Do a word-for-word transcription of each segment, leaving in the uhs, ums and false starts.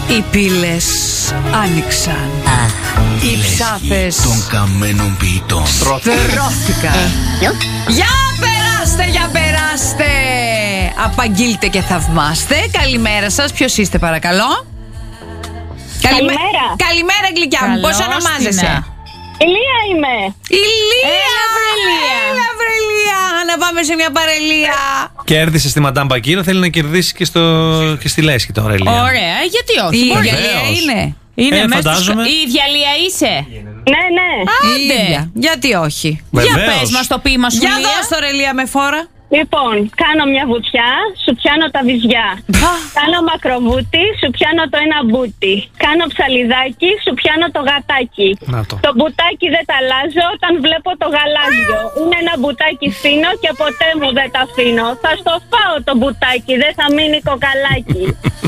Οι πύλες άνοιξαν. Οι ψάθες των καμένων ποιητών τρώθηκαν. Για περάστε, για περάστε. Απαγγείλτε και θαυμάστε. Καλημέρα σας, ποιος είστε παρακαλώ? Καλημέρα. Καλημέρα γλυκιά μου, πώς ονομάζεσαι? Ηλία είμαι. Ηλία. Έλα βρελία. Να πάμε σε μια παρελία. Κέρδισε στη Μαντάμ Πακύρο, θέλει να κερδίσει και, στο... και στη Λέσχη τώρα, Ηλία. Ωραία, γιατί όχι? Η Γαλλία είναι. Είναι ε, μέσα φαντάζομαι. στο... Η ίδια Λία είσαι? Ναι, ναι. Άντε. Γιατί όχι? Βεβαίως. Για πες μας το ποίημα σου, Για Λία. δώσ' το ρε Λία με φόρα. Λοιπόν, κάνω μια βουτιά, σου πιάνω τα βυζιά. Κάνω μακροβούτι, σου πιάνω το ένα μπούτι. Κάνω ψαλιδάκι, σου πιάνω το γατάκι. Να το. Το μπουτάκι δεν τα αλλάζω όταν βλέπω το γαλάζιο. Είναι ένα μπουτάκι φθήνο και ποτέ μου δεν τα αφήνω. Θα στο φάω το μπουτάκι, δεν θα μείνει κοκαλάκι.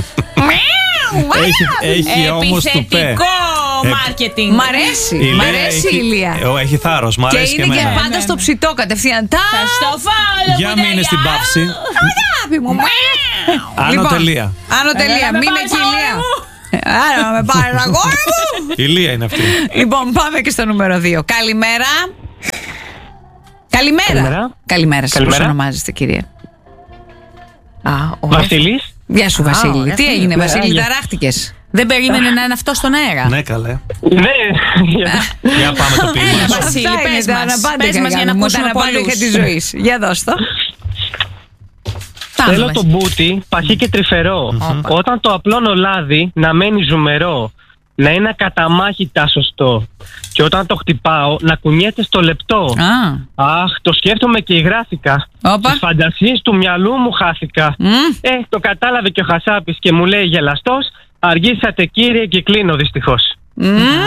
Έχει, έχει όμως του πέ. Επιθετικό μάρκετινγκ. Μ' αρέσει, μ' αρέσει η Ηλία. Έχει, έχει θάρρος, μ' Και αρέσει και, είναι και εμένα. πάντα στο ψητό κατευθείαν. Τα Θα στο φάω. Για μείνε στην πάυση. αγάπη μου. Άνω τελεία. Άνω τελεία, μείνε εκεί Ηλία. Άρα να με πάρει αγόρι μου. Η Λία είναι αυτή. Λοιπόν, πάμε και στο νούμερο δύο. Καλημέρα. Καλημέρα. Καλημέρα. Καλημέρα σας, πώς Καλημέρα. ονομάζεστε κυρία? Α, ο Βασίλης. Γεια σου Βασίλη. ωραία, Τι φίλε. έγινε Ναι, Βασίλη, γεια. ταράχτηκες? Δεν περίμενε να είναι αυτό στον αέρα. Ναι, καλέ. Ναι. Για πάμε το ποίημα. Έλα, Βασίλη, Αυτά είναι πες τα μας. αναπάντηχα Πες μας για να κάνουμε, ακούσουμε τα αναπάντηχα πολλούς. της ζωής. Για δώσ' το. Πάμε, Θέλω Βασίλη. το μπούτι, παχύ και τρυφερό. Όταν το απλώνω λάδι να μένει ζουμερό. Να είναι ακαταμάχητα σωστό. Και όταν το χτυπάω να κουνιέται στο λεπτό. Α, Αχ, το σκέφτομαι και ηγράφηκα. Όπα. Στις φαντασίες του μυαλού μου χάθηκα. μ, Ε, το κατάλαβε και ο Χασάπης και μου λέει γελαστός. Αργήσατε κύριε και κλείνω δυστυχώς. μ,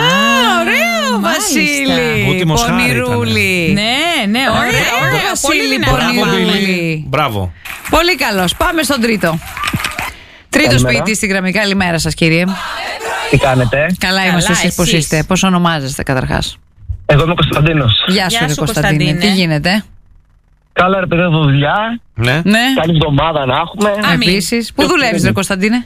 ωραίο μάλιστα. Βασίλη. Μπούτι μοσχάρι Πονηρούλη. Ναι, ναι, ωραία, Ωραίο, ωραία. Πολύ Βασίλη, δυνατό. πολύ Μπράβο, Πονηρούλη. Μπίλη. Μπράβο. Πολύ καλός. Πάμε στον τρίτο. Τρίτος Καλημέρα. ποιητής στη γραμμή. Καλημέρα σας κύριε. Τι κάνετε? Καλά είμαστε, εσείς πώς εσείς. είστε? Πώς ονομάζεστε καταρχάς? Εγώ είμαι ο Κωνσταντίνος. Γεια Γεια σου ρε σου, Κωνσταντίνε. Κωνσταντίνε. Τι γίνεται? Καλά ρε παιδί μου, δουλειά. Ναι. Ναι. Καλή εβδομάδα να έχουμε. Αμήν. Επίσης. Πού δουλεύεις ρε Κωνσταντίνε?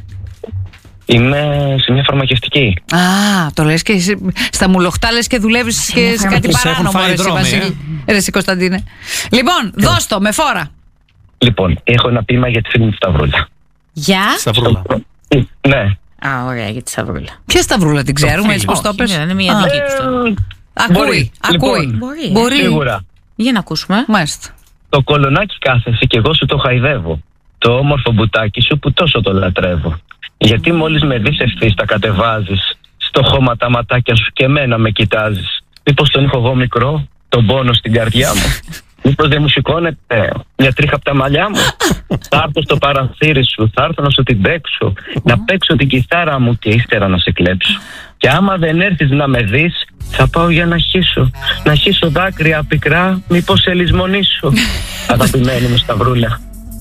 Είμαι σε μια φαρμακευτική. Α, το λες και εσύ, στα μουλοχτά λες και δουλεύεις και σε κάτι Τους έχουν παράνομο φάει ρε εσύ δρόμοι, Βασίλη. Ρε εσύ Κωνσταντίνε. Λοιπόν, δώσ' το με φόρα. Λοιπόν, έχω ένα ποίημα για τη φίλη μου τη Σταυρούλα. Γεια. Σταυρούλα. Ναι. Α, ωραία, για τη Σταυρούλα. Ποια Σταυρούλα την ξέρουμε, έτσι πώς το πες? Όχι, είναι μια Α, δική της τώρα. Ακούει, Μπορεί. ακούει. Λοιπόν, Μπορεί. Μπορεί. Σίγουρα. Για να ακούσουμε. Μάλιστα. Το κολονάκι κάθεσαι και εγώ σου το χαϊδεύω. Το όμορφο μπουτάκι σου που τόσο το λατρεύω. Γιατί μόλις με δεις ευθύς τα κατεβάζεις. Στο χώμα τα ματάκια σου και εμένα με κοιτάζεις. Μήπως τον έχω εγώ μικρό, τον πόνο στην καρδιά μου. Μήπως δεν μου σηκώνεται μια τρίχα από τα μαλλιά μου. Θα έρθω στο παραθύρι σου, θα έρθω να σου την παίξω. Να παίξω την κιθάρα μου και ύστερα να σε κλέψω. Και άμα δεν έρθεις να με δεις, θα πάω για να χύσω. Να χύσω δάκρυα πικρά, μήπως σε λησμονήσω. Αγαπημένη μου Σταυρούλα.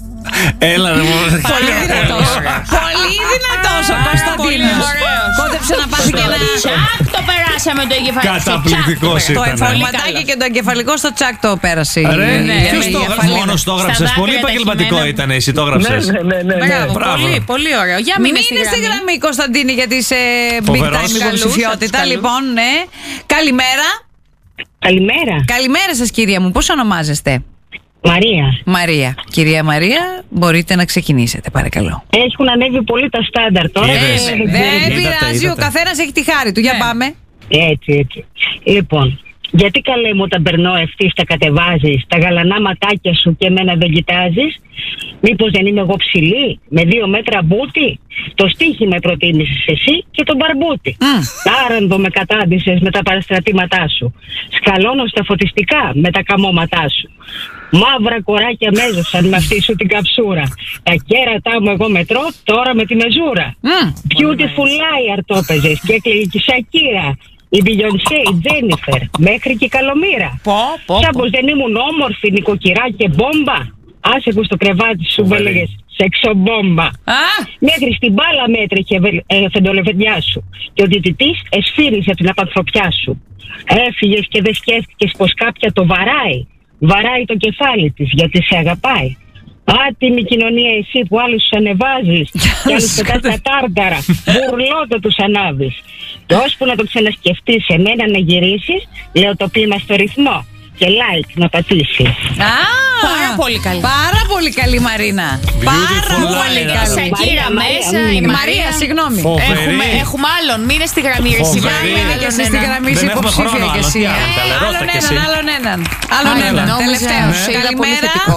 Έλα ρε μου. Πολύ δυνατός. Πολύ δυνατός ο Κωνσταντίνος. Κόντεψε να πάθει και ένα Τσακ, το περάσαμε το εγκεφαλικό. Καταπληκτικός Τσακ, το ήταν. το περάσαμε. εφαρματάκι και το εγκεφαλικό στο τσακ το πέρασε. η- Ρε, η- ποιος η το κεφαλίδα. μόνος το έγραψες? Στα Πολύ δάκρυα τα επαγγελματικό χειμένα. ήταν, εσύ το Ναι, έγραψες. ναι, ναι, ναι. Μπράβο, Μπράβο. πολύ, πολύ ωραίο. Για Μην μείνε είναι στη γραμμή Κωνσταντίνη γιατί είσαι big Φοβερός. time Τους υποψηφιότητα. καλούς. Λοιπόν, ναι. Καλημέρα. Καλημέρα. Καλημέρα σας κυρία μου. Πώς ονομάζεστε? Μαρία. Μαρία. Κυρία Μαρία, μπορείτε να ξεκινήσετε παρακαλώ. Έχουν ανέβει πολύ τα στάνταρ τώρα. Είδες. Ε, Δεν Είδατε, πειράζει, ο είδατε. καθένας έχει τη χάρη του. Για Ναι. πάμε. Έτσι, έτσι. Λοιπόν, γιατί καλέ μου όταν περνώ ευθύς τα κατεβάζεις, τα γαλανά ματάκια σου και εμένα δεν κοιτάζεις? Μήπως δεν είμαι εγώ ψηλή, με δύο μέτρα μπούτι? Το στίχη με προτίμησες εσύ και τον μπαρμπούτι. Μμ. Τάρανδο με κατάντησες με τα παραστρατήματά σου. Σκαλώνω στα φωτιστικά με τα καμώματά σου. Μαύρα κοράκια μέζωσαν με αυτή σου την καψούρα. Τα κέρατά μου εγώ μετρώ τώρα με τη μεζούρα. Μμ. Beautiful liar το έπαιζες και έκλαιγε και η Σακύρα. Η Μπιγιονσέ, η Τζένιφερ, μέχρι και η Καλομήρα. Πω, πω, Σαν πω. πως δεν ήμουν όμορφη, νοικοκυρά και μπόμπα. Άσε που στο κρεβάτι σου με έλεγες σεξομπόμπα. Α, Μέχρι στην μπάλα μέτρεχε ε, φεντολεβεντιά σου. Και ο διαιτητής εσφύριζε από την απανθρωπιά σου. Έφυγες και δεν σκέφτηκες πως κάποια το βαράει. Βαράει το κεφάλι της γιατί σε αγαπάει. Άτιμη κοινωνία εσύ που άλλους τους ανεβάζεις και άλλους πετάς τα τάρταρα. Μπουρλότο τους ανάβεις. Και ώσπου να το ξανασκεφτείς εμένα να γυρίσεις, λέω το πείμα στο ρυθμό και like να πατήσεις. Α, Πάρα πολύ καλή. Πάρα πολύ καλή Μαρίνα. Πάρα πολύ Είσαι καλή. εκεί Μαρία, μέσα. Μαρία, η Η Μαρία. Μαρία, συγγνώμη. Φοβερή. Έχουμε, έχουμε άλλον. Μείνε στη γραμμή, ρε εσύ. Φοβερή. Μείνε και εσύ στη γραμμή, Δεν είσαι έχουμε υποψήφια χρόνο κι άλλο. εσύ. Τι άλλο, Ε, καλερότα Άλλον κι εσύ. έναν, άλλον έναν. Άλλον Άλλον έναν. έναν. Τελευταίο. Νόμιζα, είδα πολύ Καλημέρα. θετικό.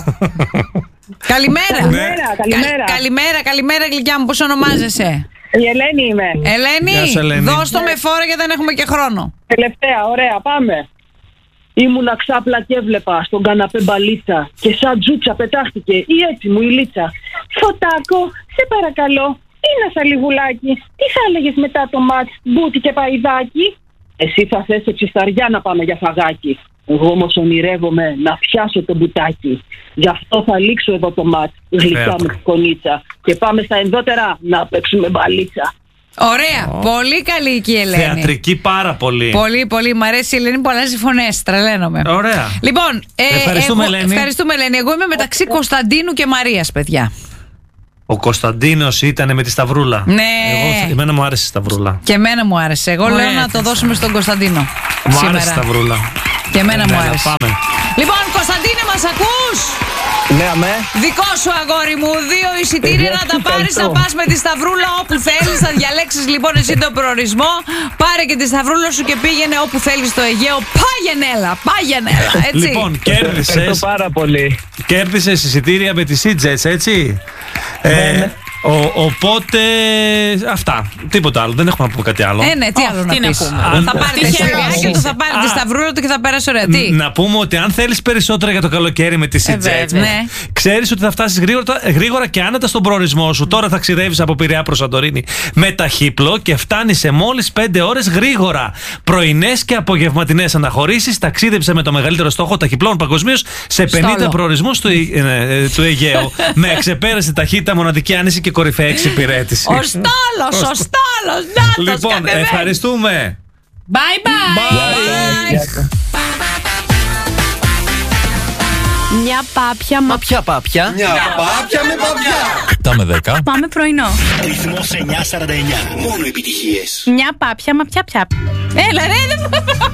Καλημέρα. Καλημέρα, καλημέρα. Κα- Καλημέρα, καλημέρα, γλυκιά μου. Πώς ονομάζεσαι? Η Ελένη είμαι. Ελένη, Γεια σου, Ελένη. δώσ' το με φόρα γιατί δεν έχουμε και χρόνο. Τελευταία, ωραία, πάμε. Ήμουνα ξάπλα και έβλεπα στον καναπέ μπαλίτσα και σαν τζούτσα πετάχτηκε η έτσι μου η λίτσα. Φωτάκο, σε παρακαλώ, είναι σαλιβουλάκι. Τι θα έλεγες μετά το μάτς, μπούτι και παϊδάκι? Εσύ θα θες σε ψισταριά να πάμε για φαγάκι. Εγώ όμως ονειρεύομαι να πιάσω το μπουτάκι. Γι' αυτό θα λήξω εδώ το μάτς, γλυκά Θέατρο. με τη κονίτσα. Και πάμε στα ενδότερα να παίξουμε μπαλίτσα. Ωραία. Πολύ καλή και η Ελένη. Θεατρική πάρα πολύ. Πολύ, πολύ. Μ' αρέσει η Ελένη που αλλάζει φωνές. Τρελαίνομαι. Ωραία. Λοιπόν, ε, Ευχαριστούμε, εγώ, Ελένη. ευχαριστούμε, Ελένη. Εγώ είμαι μεταξύ Κωνσταντίνου και Μαρίας, παιδιά. Ο Κωνσταντίνος ήταν με τη Σταυρούλα. Ναι. Εγώ, εμένα μου άρεσε η Σταυρούλα. Και εμένα μου άρεσε. Εγώ Ωραία, λέω να το θες. δώσουμε στον Κωνσταντίνο. Μου σήμερα. άρεσε η Σταυρούλα. Και εμένα μου Εμένα, άρεσε. πάμε. Λοιπόν, Κωνσταντίνε, μας ακούς? Ναι, αμέ. Δικό σου αγόρι μου, δύο εισιτήρια να τα πάρεις, να πας με τη Σταυρούλα όπου θέλεις. Θα διαλέξεις λοιπόν εσύ τον προορισμό. Πάρε και τη Σταυρούλα σου και πήγαινε όπου θέλεις στο Αιγαίο. Πάγαινε-έλα, πάγαινε-έλα, έτσι. Λοιπόν, Ευχαριστώ κέρδισες. πάρα πολύ. Κέρδισες εισιτήρια με τη Sea-Jets, έτσι. Ε, ο, οπότε. Αυτά. Τίποτα άλλο. Δεν έχουμε να πούμε κάτι άλλο. Ε, ναι, τι άλλο να τι να πεις. πούμε. Θα πάρει τα Τυχερός εισιτήρια του, είσαι. θα πάρει τη Α. Σταυρούλα του και θα πέρασε ωραία. Τι. Να πούμε ότι αν θέλεις περισσότερα για το καλοκαίρι με τη Sea-Jets, βέβαια. Ναι. ξέρεις ότι θα φτάσεις γρήγορα, γρήγορα και άνετα στον προορισμό σου. Τώρα θα ξηρεύεις από Πειραιά προς Σαντορίνη με ταχύπλο και φτάνεις σε μόλις πέντε ώρες γρήγορα. Πρωινές και απογευματινές αναχωρήσεις. Ταξίδεψε με το μεγαλύτερο στόχο ταχυπλών παγκοσμίως σε πενήντα Στόλο. προορισμούς του, ε, ε, του Αιγαίου. Με εξεπέραστη ταχύτητα, μοναδική άνεση και κορυφαία εξυπηρέτηση. Ο Στόλος, ο Στόλος, νάτος, Λοιπόν, κατεβαίνει. ευχαριστούμε. Bye bye. Bye. Μια πάπια, μα Ποια πάπια? Μια πάπια με παπιά. επτά με δέκα. πάμε πρωινό. Ρυθμός εννιά σαράντα εννιά. Μόνο επιτυχίες. Μια πάπια, μα πια πια. Έλα ρε, δεν